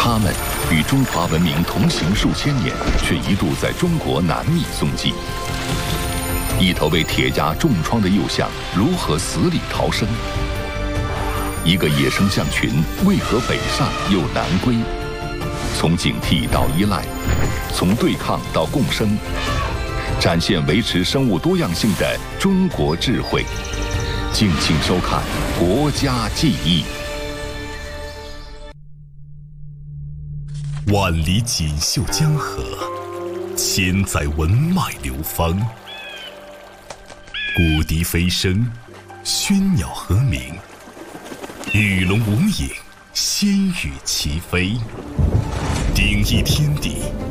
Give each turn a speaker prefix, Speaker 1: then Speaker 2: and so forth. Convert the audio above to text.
Speaker 1: 他们与中华文明同行数千年，却一度在中国难觅踪迹。一头被铁夹重创的幼象如何死里逃生？一个野生象群为何北上又南归？从警惕到依赖，从对抗到共生，展现维持生物多样性的中国智慧。敬请收看《国家记忆》。
Speaker 2: 万里锦绣江河，千载文脉流芳。古笛飞声，喧鸟和鸣，与龙无影，仙羽齐飞。鼎翼天地，